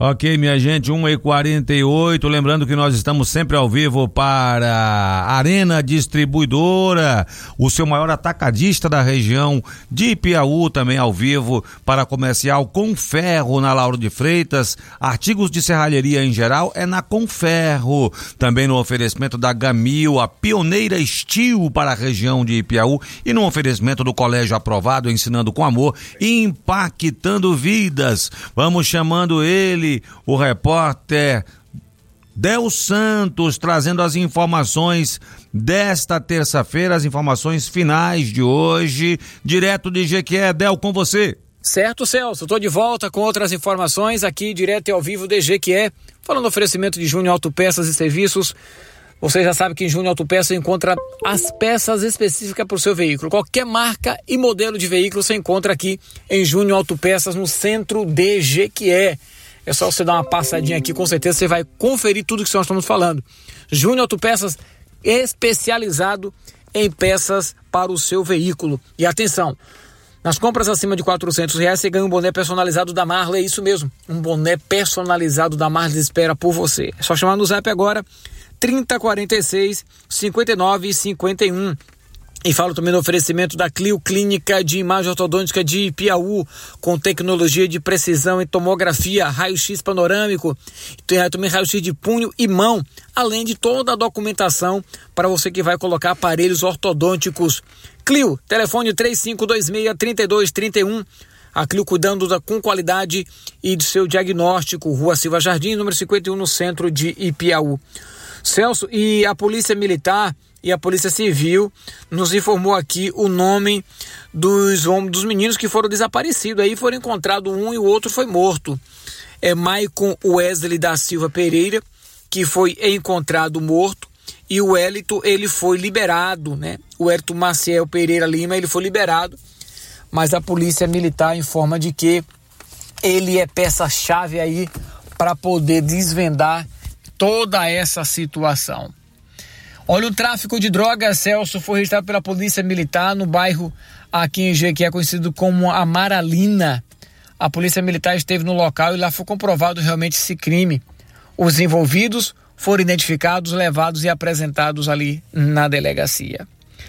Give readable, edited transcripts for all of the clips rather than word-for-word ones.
Ok, minha gente, 1h48, lembrando que nós estamos sempre ao vivo para Arena Distribuidora, o seu maior atacadista da região de Piauí, também ao vivo para comercial Conferro na Lauro de Freitas, artigos de serralheria em geral é na Conferro, também no oferecimento da Gamil, a pioneira Steel para a região de Piauí e no oferecimento do Colégio Aprovado, ensinando com amor e impactando vidas. Vamos chamando ele, o repórter Del Santos, trazendo as informações desta terça-feira, as informações finais de hoje, direto de Jequié. Del, com você. Certo, Celso, estou de volta com outras informações aqui, direto e ao vivo de Jequié, falando do oferecimento de Júnior Autopeças e Serviços. Você já sabe que em Júnior Autopeças encontra as peças específicas para o seu veículo. Qualquer marca e modelo de veículo você encontra aqui em Júnior Autopeças, no centro de Jequié. É só você dar uma passadinha aqui, com certeza você vai conferir tudo que nós estamos falando. Júnior Autopeças, especializado em peças para o seu veículo. E atenção, nas compras acima de R$400 você ganha um boné personalizado da Marley, é isso mesmo. Um boné personalizado da Marley espera por você. É só chamar no Zap agora, 3046 59 51. E falo também no oferecimento da Clio Clínica de Imagem Ortodôntica de Piauí, com tecnologia de precisão em tomografia, raio-x panorâmico, tem também raio-x de punho e mão, além de toda a documentação para você que vai colocar aparelhos ortodônticos. Clio, telefone 3526-3231, a Clio cuidando com qualidade e do seu diagnóstico, Rua Silva Jardim, número 51, no centro de Ipiaú. Celso, e a Polícia Militar e a Polícia Civil nos informou aqui o nome dos meninos que foram desaparecidos. Aí foram encontrados um e o outro foi morto. É Maicon Wesley da Silva Pereira, que foi encontrado morto, e o Hélito, ele foi liberado, né? O Hélito Maciel Pereira Lima, ele foi liberado, mas a Polícia Militar informa de que ele é peça-chave aí para poder desvendar toda essa situação. Olha, o tráfico de drogas, Celso, foi registrado pela Polícia Militar no bairro aqui em Jequié, conhecido como Amaralina. A Polícia Militar esteve no local e lá foi comprovado realmente esse crime. Os envolvidos foram identificados, levados e apresentados ali na delegacia.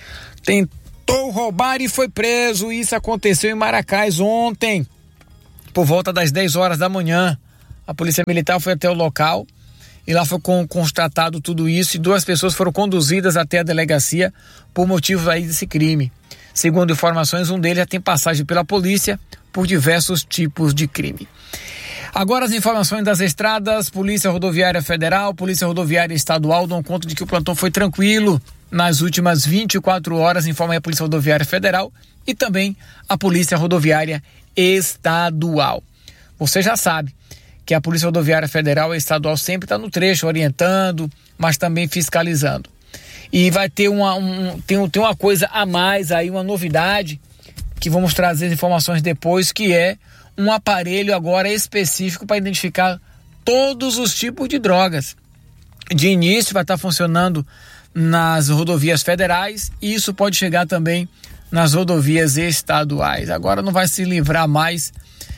Tentou roubar e foi preso. Isso aconteceu em Maracás ontem, por volta das 10 horas da manhã. A Polícia Militar foi até o local e lá foi constatado tudo isso, e 2 pessoas foram conduzidas até a delegacia por motivo aí desse crime. Segundo informações, um deles já tem passagem pela polícia por diversos tipos de crime. Agora as informações das estradas. Polícia Rodoviária Federal, Polícia Rodoviária Estadual dão conta de que o plantão foi tranquilo nas últimas 24 horas, informa aí a Polícia Rodoviária Federal e também a Polícia Rodoviária Estadual. Você já sabe que a Polícia Rodoviária Federal e Estadual sempre está no trecho, orientando, mas também fiscalizando. E vai ter tem uma coisa a mais aí, uma novidade, que vamos trazer as informações depois, que é um aparelho agora específico para identificar todos os tipos de drogas. De início vai estar funcionando nas rodovias federais, e isso pode chegar também nas rodovias estaduais. Agora não vai se livrar mais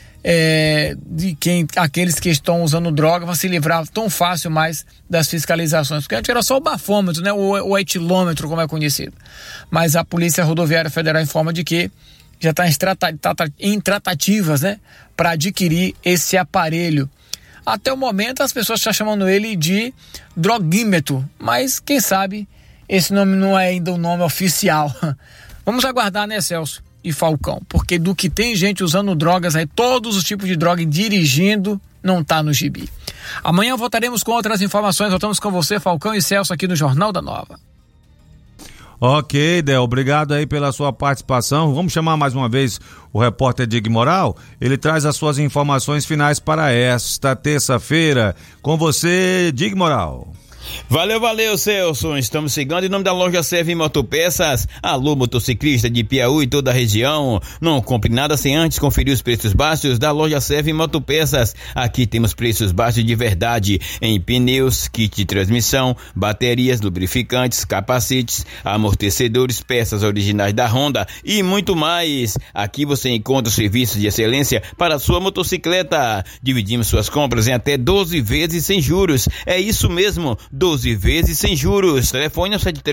aqueles que estão usando droga vão se livrar tão fácil mais das fiscalizações, porque antes era só o bafômetro, né, o etilômetro, como é conhecido, mas a Polícia Rodoviária Federal informa de que já está em tratativas, né, para adquirir esse aparelho. Até o momento as pessoas estão chamando ele de droguímetro, mas quem sabe esse nome não é ainda o nome oficial. Vamos aguardar, né, Celso e Falcão, porque do que tem gente usando drogas aí, todos os tipos de droga, e dirigindo, não tá no gibi. Amanhã voltaremos com outras informações. Voltamos com você, Falcão e Celso, aqui no Jornal da Nova. Ok, Del, obrigado aí pela sua participação. Vamos chamar mais uma vez o repórter Dig Moral. Ele traz as suas informações finais para esta terça-feira. Com você, Dig Moral. Valeu, Celso. Estamos chegando em nome da loja Serve Motopeças. Alô, motociclista de Piauí e toda a região. Não compre nada sem antes conferir os preços baixos da loja Serve Motopeças. Aqui temos preços baixos de verdade em pneus, kit de transmissão, baterias, lubrificantes, capacetes, amortecedores, peças originais da Honda e muito mais. Aqui você encontra serviços de excelência para a sua motocicleta. Dividimos suas compras em até 12 vezes sem juros. É isso mesmo, 12 vezes sem juros. Telefone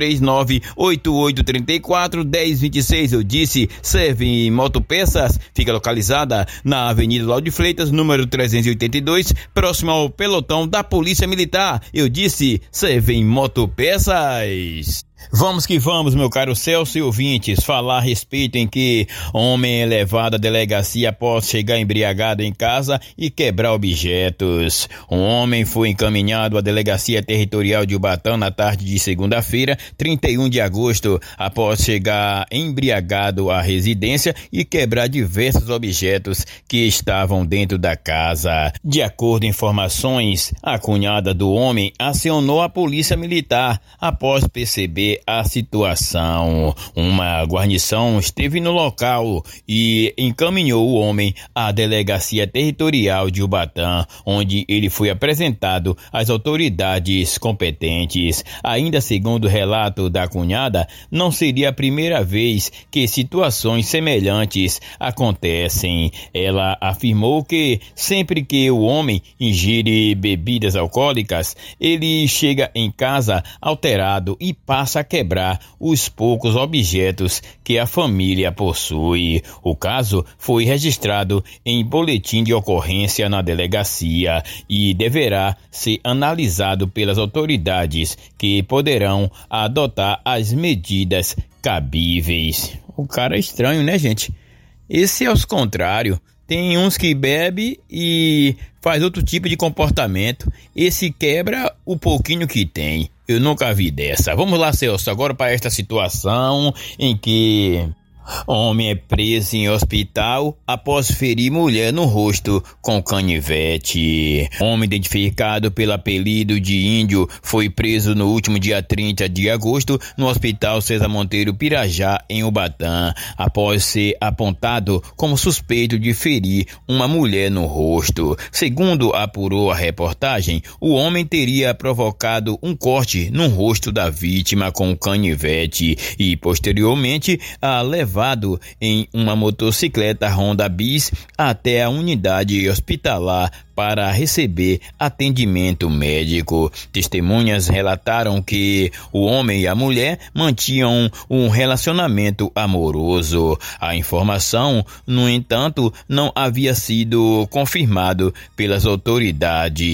739-8834-1026. Eu disse, Serve Motopeças. Fica localizada na Avenida Lauro de Freitas, número 382, próximo ao pelotão da Polícia Militar. Eu disse, Serve Motopeças. Vamos que vamos, meu caro Celso e ouvintes, falar a respeito em que homem é levado à delegacia após chegar embriagado em casa e quebrar objetos. Um homem foi encaminhado à delegacia territorial de Ubatã na tarde de segunda-feira, 31 de agosto, após chegar embriagado à residência e quebrar diversos objetos que estavam dentro da casa. De acordo com informações, a cunhada do homem acionou a polícia militar após perceber a situação. Uma guarnição esteve no local e encaminhou o homem à delegacia territorial de Ubatã, onde ele foi apresentado às autoridades competentes. Ainda segundo o relato da cunhada, não seria a primeira vez que situações semelhantes acontecem. Ela afirmou que sempre que o homem ingere bebidas alcoólicas, ele chega em casa alterado e passa a quebrar os poucos objetos que a família possui. O caso foi registrado em boletim de ocorrência na delegacia e deverá ser analisado pelas autoridades, que poderão adotar as medidas cabíveis. O cara é estranho, né, gente? Esse é os contrários. Tem uns que bebe e faz outro tipo de comportamento. Esse quebra o pouquinho que tem. Eu nunca vi dessa. Vamos lá, Celso, agora para esta situação em que homem é preso em hospital após ferir mulher no rosto com canivete. Homem identificado pelo apelido de Índio foi preso no último dia 30 de agosto no Hospital César Monteiro Pirajá, em Ubatã, após ser apontado como suspeito de ferir uma mulher no rosto. Segundo apurou a reportagem, o homem teria provocado um corte no rosto da vítima com canivete e posteriormente a levado em uma motocicleta Honda Bis até a unidade hospitalar para receber atendimento médico. Testemunhas relataram que o homem e a mulher mantinham um relacionamento amoroso. A informação, no entanto, não havia sido confirmado pelas autoridades.